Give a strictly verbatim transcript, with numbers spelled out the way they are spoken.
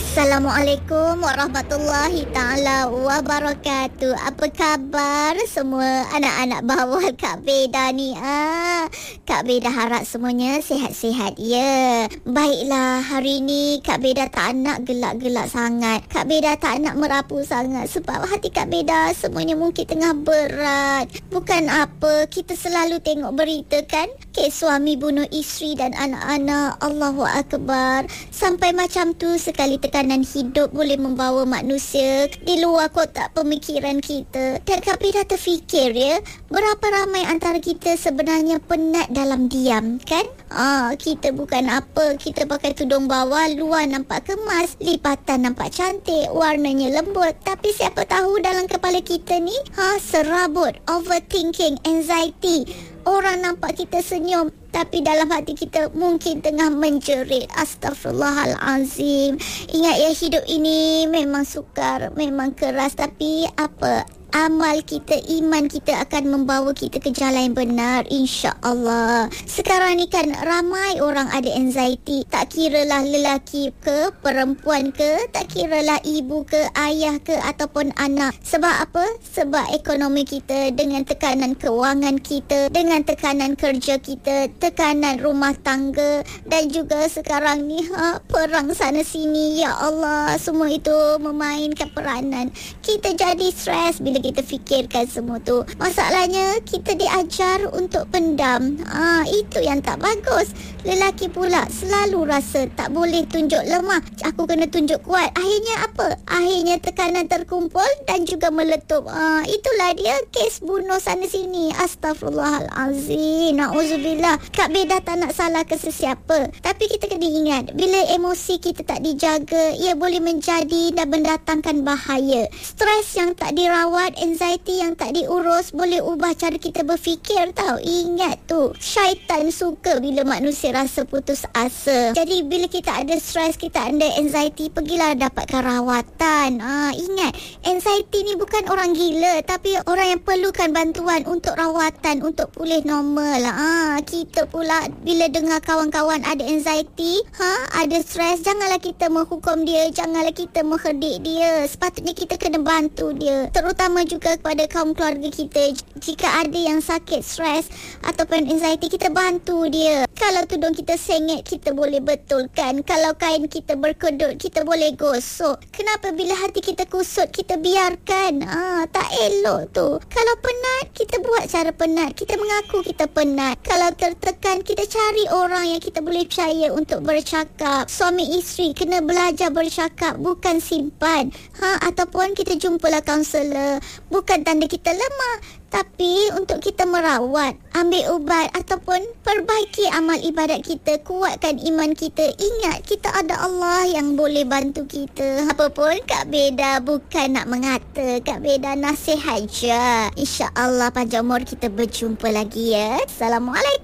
Assalamualaikum warahmatullahi ta'ala wabarakatuh. Apa khabar semua anak-anak bawal Kak Beda ni? Ah, Kak Beda harap semuanya sihat-sihat ya. Baiklah, hari ni Kak Beda tak nak gelak-gelak sangat. Kak Beda tak nak merapu sangat sebab hati Kak Beda semuanya mungkin tengah berat. Bukan apa, kita selalu tengok berita kan, kes suami bunuh isteri dan anak-anak. Allahu Akbar. Sampai macam tu sekali tekanan hidup boleh membawa manusia di luar kotak pemikiran kita. Dan Kak Beda terfikir ya, berapa ramai antara kita sebenarnya penat dalam diam kan? Ah, kita bukan apa, kita pakai tudung bawah, luar nampak kemas, lipatan nampak cantik, warnanya lembut, tapi siapa tahu dalam kepala kita ni ha, serabut, overthinking, anxiety. Orang nampak kita senyum, tapi dalam hati kita mungkin tengah menjerit. Astaghfirullahalazim. Ingat ya, hidup ini memang sukar, memang keras, tapi apa? Amal kita, iman kita akan membawa kita ke jalan yang benar, insya-Allah. Sekarang ni kan ramai orang ada anxiety, tak kiralah lelaki ke, perempuan ke, tak kiralah ibu ke, ayah ke ataupun anak. Sebab apa? Sebab ekonomi kita, dengan tekanan kewangan kita, dengan tekanan kerja kita, tekanan rumah tangga, dan juga sekarang ni ha, perang sana sini. Ya Allah, semua itu memainkan peranan. Kita jadi stres bila kita fikirkan semua tu. Masalahnya kita diajar untuk pendam. Ah, itu yang tak bagus. Lelaki pula selalu rasa tak boleh tunjuk lemah. Aku kena tunjuk kuat. Akhirnya apa? Akhirnya tekanan terkumpul dan juga meletup. Ah, itulah dia kes bunuh sana sini. Astaghfirullahalazim. Nauzubillah. Kak Beda tak nak salahkan sesiapa, tapi kita kena ingat, bila emosi kita tak dijaga, ia boleh menjadi dan mendatangkan bahaya. Stres yang tak dirawat, anxiety yang tak diurus boleh ubah cara kita berfikir tau. Ingat tu, syaitan suka bila manusia rasa putus asa. Jadi bila kita ada stres, kita ada anxiety, pergilah dapatkan rawatan. Ah, ingat, anxiety ni bukan orang gila, tapi orang yang perlukan bantuan untuk rawatan, untuk pulih normal. Ah, kita pula bila dengar kawan-kawan ada anxiety, ha, ada stres, janganlah kita menghukum dia, janganlah kita mengherdik dia. Sepatutnya kita kena bantu dia, terutama juga kepada kaum keluarga kita. Jika ada yang sakit, stres ataupun anxiety, kita bantu dia. Kalau tudung kita sengit, kita boleh betulkan. Kalau kain kita berkedut, kita boleh gosok. Kenapa bila hati kita kusut, kita biarkan? Ah, tak elok tu. Kalau penat, kita buat cara penat. Kita mengaku kita penat. Kalau tertekan, kita cari orang yang kita boleh percaya untuk bercakap. Suami isteri kena belajar bercakap, bukan simpan. Ha, ataupun kita jumpalah kaunselor. Bukan tanda kita lemah, tapi untuk kita merawat, ambil ubat ataupun perbaiki amal ibadat kita, kuatkan iman kita. Ingat, kita ada Allah yang boleh bantu kita. Apapun Kak Beda bukan nak mengata, Kak Beda nasihat je. InsyaAllah panjang umur kita berjumpa lagi ya. Assalamualaikum.